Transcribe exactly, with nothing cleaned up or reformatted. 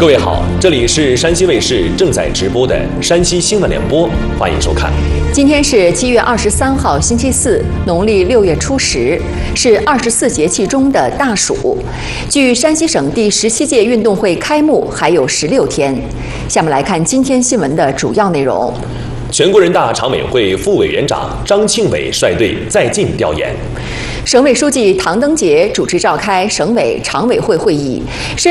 各位好，这里是山西卫视正在直播的山西新闻联播，欢迎收看。 今天是七月二十三号，星期四，农历六月初十，是二十四节气中的大暑。距山西省第十七届运动会开幕还有十六天。下面来看今天新闻的主要内容。 全国人大常委会副委员长张庆伟率队在晋调研。 省委书记唐登杰主持召开省委常委会会议。